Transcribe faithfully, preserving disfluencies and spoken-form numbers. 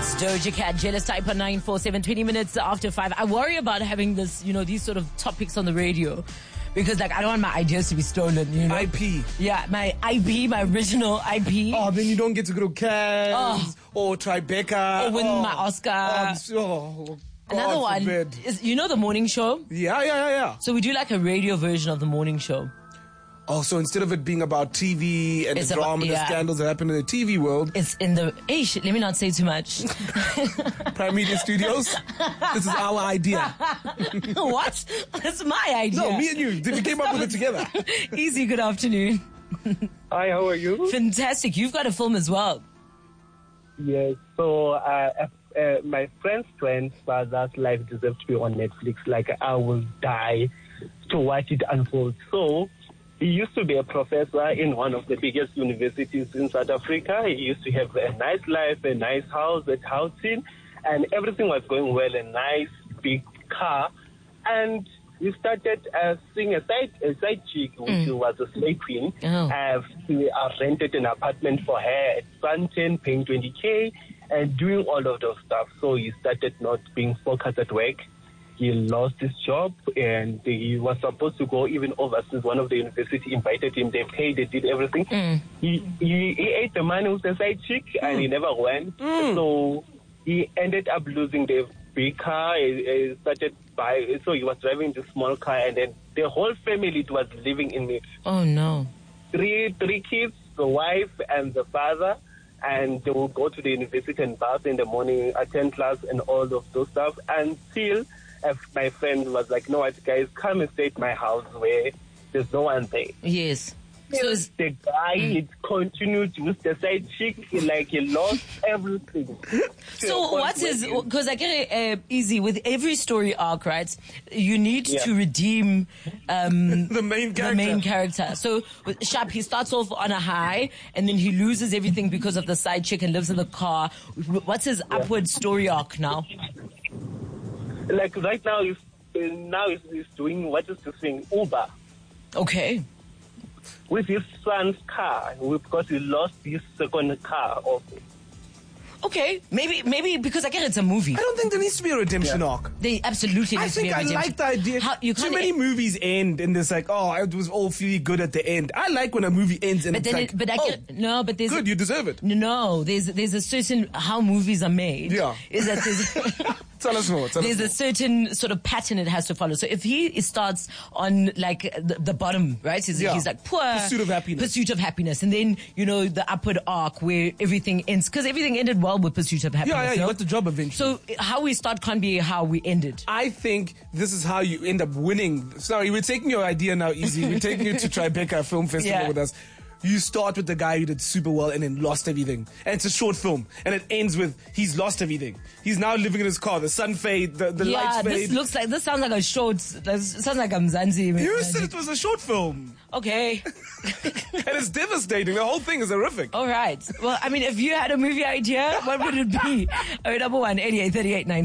It's Doja Cat, Jealous Type on nine four seven, twenty minutes after five. I worry about having this, you know, these sort of topics on the radio because, like, I don't want my ideas to be stolen, you know? I P. Yeah, my I P, my original I P. Oh, then you don't get to go to Cannes Oh. or Tribeca. Or win oh. my Oscar. Oh, I'm so, oh, God Another one forbid. is, you know, the morning show? Yeah, yeah, yeah, yeah. So we do like a radio version of the morning show. Oh, so instead of it being about T V and It's the drama about- and yeah. the scandals that happen in the T V world, It's in the, hey, shit, let me not say too much. Prime Media Studios, this is our idea. What? That's my idea. No, me and you, we came up with it together. Easy, good afternoon. Hi, how are you? Fantastic. You've got a film as well. Yes, so uh, uh, my friend's friend's father's life deserves to be on Netflix. Like, I will die to watch it unfold. So, he used to be a professor in one of the biggest universities in South Africa. He used to have a nice life, a nice house, a housing, and everything was going well, a nice big car. And we started uh, seeing a side, a side chick, which Mm. was a slave queen. Oh. Uh, we uh, rented an apartment for her at Sunten, paying twenty K, and doing all of those stuff. So he started not being focused at work. He lost his job, and he was supposed to go even overseas. One of the university invited him. They paid, they did everything. Mm. He, he he ate the money with the side chick, and he never went. Mm. So he ended up losing the big car. He, he started by so he was driving the small car, and then the whole family was living in it. Oh, no. Three three kids, the wife and the father. And they will go to the university and bath in the morning, attend class and all of those stuff. Until uh, my friend was like, no, what, guys, come and stay at my house where there's no one there. Yes. So it's, The guy, Mm. he continued with the side chick, he, like he lost everything. so what's his, because I get it uh, easy with every story arc, right? You need Yeah. to redeem um, The main the character. main character. So with Sharp, he starts off on a high and then he loses everything because of the side chick and lives in the car. What's his upward story arc now? Like right now, he's, uh, now he's, he's doing, what is this thing, Uber. Okay. With his son's car, because he lost his second car also. Okay. Maybe, maybe because I get it's a movie. I don't think there needs to be a redemption Yeah. arc. They absolutely I need to be think a I redemption. like the idea. How, you Too can't many movies end and it's like, oh, it was all really good at the end. I like when a movie ends and But it's then, like, it, but I oh, get no. But there's good, you deserve it. no. There's there's a certain how movies are made. Yeah. Is that there's Tell us more. Tell there's a us certain sort of pattern it has to follow. So if he starts on like the, the bottom, right? He's, Yeah. he's like poor Pursuit of happiness. pursuit of happiness, and then you know the upward arc where everything ends because everything ended well with pursuit of happiness. Yeah, yeah, you no? got the job eventually. So how we start can't be how we ended. I think this is how you end up winning. Sorry, we're taking your idea now, Easy. We're taking you to Tribeca Film Festival Yeah. with us. You start with the guy who did super well and then lost everything. And it's a short film. And it ends with he's lost everything. He's now living in his car. The sun fade, the, the Yeah, lights this fade. looks like this sounds like a short. This sounds like a Mzansi. You said it was a short film. Okay. And it's devastating. The whole thing is horrific. All right. Well, I mean, if you had a movie idea, what would it be? Oh, double one eighty-eight thirty-eight nine.